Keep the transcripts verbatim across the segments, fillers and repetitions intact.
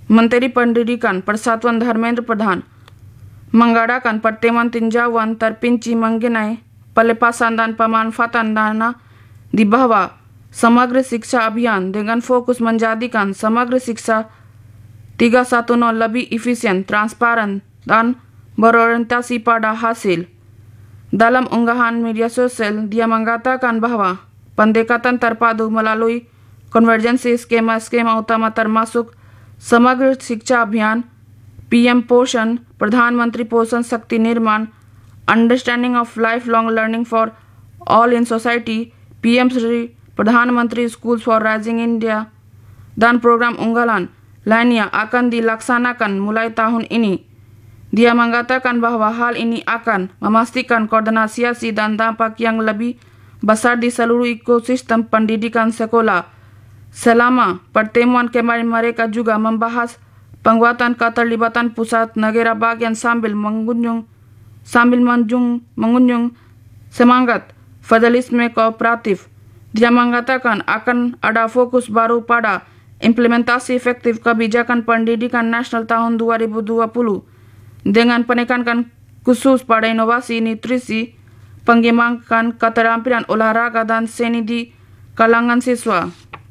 Menteri Pendidikan Persatuan Dharmendra Pradhan mengadakan pertemuan tinjauan terpinci mengenai pelepasan dan pemanfaatan dana di bawah Samagara Shiksha Abhiyan dengan fokus menjadikan Samagara Shiksha tiga satu nol lebih efisien, transparan, dan berorientasi pada hasil. Dalam unggahan media sosial, dia mengatakan bahwa pendekatan terpadu melalui konvergensi skema-skema utama termasuk Samagara Shiksha Abhiyan, P M Poshan, Pradhan Mantri Poshan Shakti Nirman, Understanding of Lifelong Learning for All in Society, P M Shri Pradhan Mantri Schools for Rising India, dan program unggulan lainnya akan dilaksanakan mulai tahun ini. Dia mengatakan bahwa hal ini akan memastikan koordinasi dan dampak yang lebih besar di seluruh ekosistem pendidikan sekolah. Selama pertemuan kemarin mereka juga membahas penguatan keterlibatan pusat negara bagian sambil mengunjung sambil menjung, mengunjung semangat federalisme kooperatif. Dia mengatakan akan ada fokus baru pada implementasi efektif kebijakan pendidikan nasional tahun dua ribu dua puluh dengan penekankan khusus pada inovasi nutrisi, pengembangan keterampilan olahraga dan seni di kalangan siswa.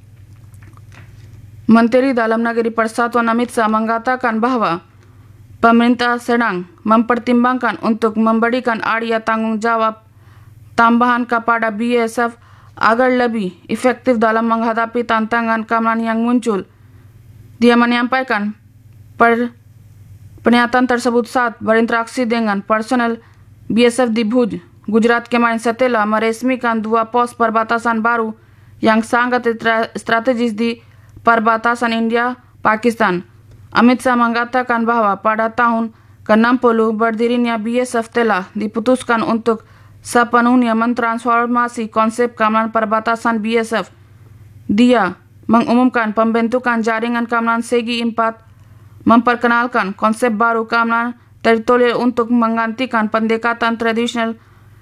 Menteri Dalam Negeri Persatuan Amit Shah mengatakan bahwa pemerintah sedang mempertimbangkan untuk memberikan area tanggung jawab tambahan kepada B S F agar lebih efektif dalam menghadapi tantangan keamanan yang muncul. Dia menyampaikan per pernyataan tersebut saat berinteraksi dengan personel B S F di Bhuj, Gujarat kemarin setelah meresmikan dua pos perbatasan baru yang sangat strategis di perbatasan India-Pakistan. Amit Shah mengatakan bahwa pada tahun ke enam puluh berdirinya B S F telah diputuskan untuk sepenuhnya mentransformasi konsep keamanan perbatasan B S F. Dia mengumumkan pembentukan jaringan keamanan segi empat, memperkenalkan konsep baru keamanan teritorial untuk menggantikan pendekatan tradisional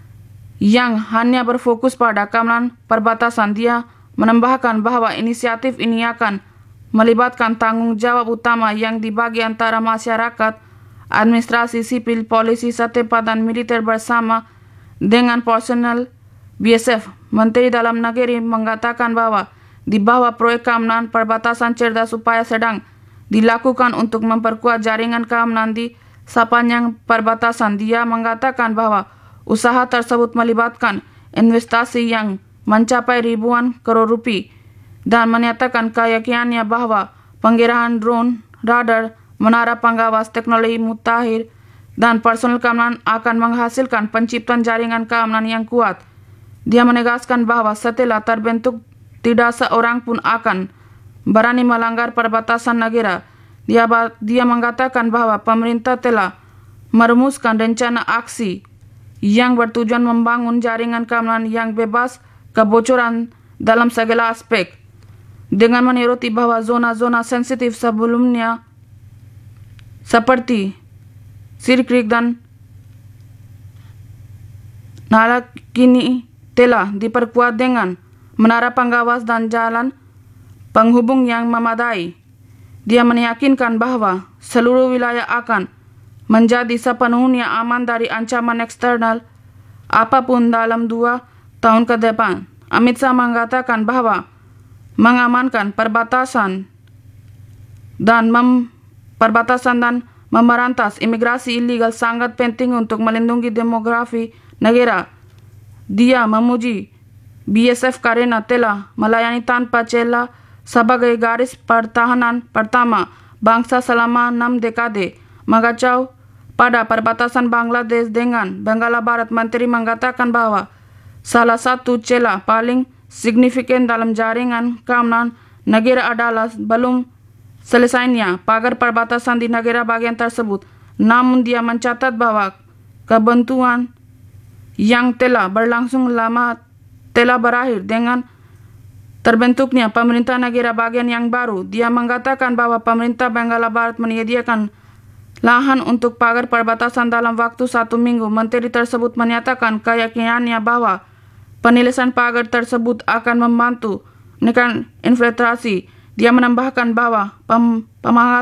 yang hanya berfokus pada keamanan perbatasan. Dia menambahkan bahwa inisiatif ini akan melibatkan tanggung jawab utama yang dibagi antara masyarakat, administrasi sipil, polisi setempat, dan militer bersama dengan personel B S F. Menteri Dalam Negeri mengatakan bahwa di bawah proyek keamanan perbatasan cerdas upaya sedang dilakukan untuk memperkuat jaringan keamanan di sepanjang perbatasan. Dia mengatakan bahwa usaha tersebut melibatkan investasi yang mencapai ribuan crore rupiah dan menyatakan keyakinannya bahwa pengirahan drone, radar, menara pengawas, teknologi mutakhir, dan personel keamanan akan menghasilkan penciptaan jaringan keamanan yang kuat. Dia menegaskan bahwa setelah terbentuk tidak seorang pun akan berani melanggar perbatasan negara. Dia, dia mengatakan bahwa pemerintah telah merumuskan rencana aksi yang bertujuan membangun jaringan keamanan yang bebas kebocoran dalam segala aspek, dengan menyoroti bahwa zona-zona sensitif sebelumnya seperti Sirkrik dan Nala kini telah diperkuat dengan menara pengawas dan jalan penghubung yang memadai. Dia meyakinkan bahwa seluruh wilayah akan menjadi sepenuhnya aman dari ancaman eksternal apapun dalam dua tahun ke depan. Amit Shah mengatakan bahwa mengamankan perbatasan dan mem perbatasan dan memberantas imigrasi ilegal sangat penting untuk melindungi demografi negara. Dia memuji B S F karena telah melayani tanpa celah sebagai garis pertahanan pertama bangsa selama enam dekade mengacau pada perbatasan Bangladesh dengan Benggala Barat. Menteri mengatakan bahwa salah satu celah paling signifikan dalam jaringan keamanan negara adalah belum selesainya pagar perbatasan di negara bagian tersebut. Namun dia mencatat bahwa kebentuan yang telah berlangsung lama telah berakhir dengan terbentuknya pemerintah negara bagian yang baru. Dia mengatakan bahwa pemerintah Benggala Barat menyediakan lahan untuk pagar perbatasan dalam waktu satu minggu. Menteri tersebut menyatakan keyakinannya bahwa penyelesaian pagar tersebut akan membantu menekan infiltrasi. Dia menambahkan bahwa pem